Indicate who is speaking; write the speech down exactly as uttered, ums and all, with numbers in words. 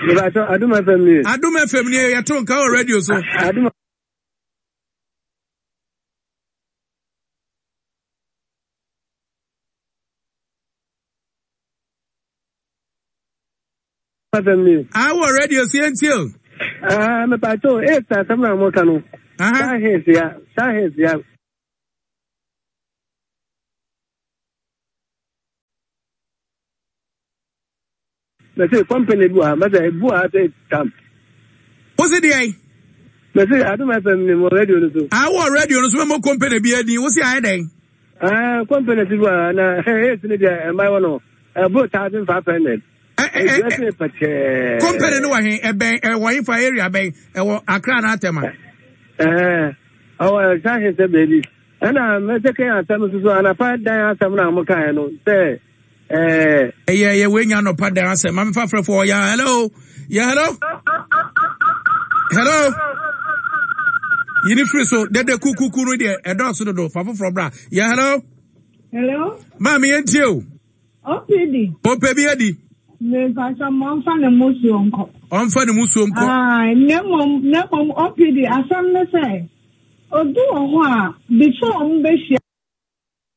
Speaker 1: Mebacho Adum F M ni.
Speaker 2: Adum F M ni ya to nka o radio so.
Speaker 1: Adum F M ni.
Speaker 2: Ah, wo radio so yentil.
Speaker 1: Ah, mebacho eh sa samna mo kanu.
Speaker 2: Aha.
Speaker 1: Sahensia, sahensia. Me say company bua, me say bua say tam.
Speaker 2: What's it dey?
Speaker 1: Me say Adum F M ni mo radio no so.
Speaker 2: Ah, wo radio no so mo company bi adi. What's it dey?
Speaker 1: Ah, company bua na eh ni dey e mai wono. Eh bo one thousand five hundred.
Speaker 2: Eh eh. Company no wa hen e ben e wo in for area ben e wo Accra na Atema.
Speaker 1: Eh, awa sahensia baby. Ana me say kan atam so ana pa dan atam na mo kan no. Say eh
Speaker 2: yeah yeah we nya no pada answer mama fa for for ya hello yeah hello hello yini free so de de kuku no de e do so do fa for bra yeah hello
Speaker 3: hello
Speaker 2: mama yentio
Speaker 3: opedi
Speaker 2: opebi adi
Speaker 3: me fa so mo fa na musu onko
Speaker 2: on fa na musu onko
Speaker 3: ah ne mom ne mom opedi asam ne say odu ho a before on be